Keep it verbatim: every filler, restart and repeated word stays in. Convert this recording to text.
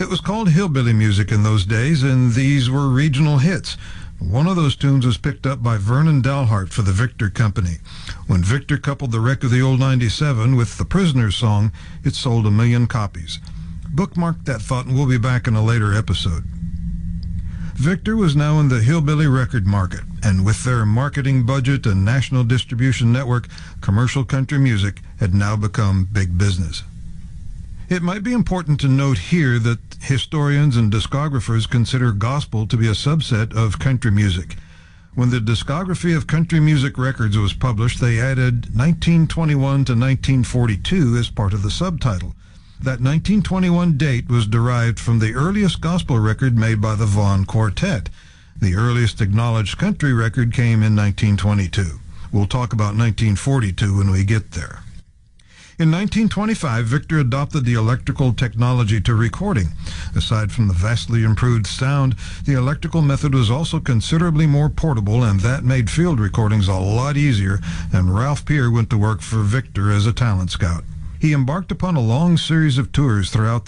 was called hillbilly music in those days, and these were regional hits. One of those tunes was picked up by Vernon Dalhart for the Victor Company. When Victor coupled the wreck of the old ninety-seven with the Prisoner's song, it sold a million copies. Bookmark that thought, and we'll be back in a later episode. Victor was now in the hillbilly record market, and with their marketing budget and national distribution network, commercial country music had now become big business. It might be important to note here that historians and discographers consider gospel to be a subset of country music. When the discography of country music records was published, they added nineteen twenty-one to nineteen forty-two as part of the subtitle. That nineteen twenty-one date was derived from the earliest gospel record made by the Vaughn Quartet. The earliest acknowledged country record came in nineteen twenty-two. We'll talk about nineteen forty-two when we get there. In nineteen twenty-five, Victor adopted the electrical technology to recording. Aside from the vastly improved sound, the electrical method was also considerably more portable, and that made field recordings a lot easier, and Ralph Peer went to work for Victor as a talent scout. He embarked upon a long series of tours throughout the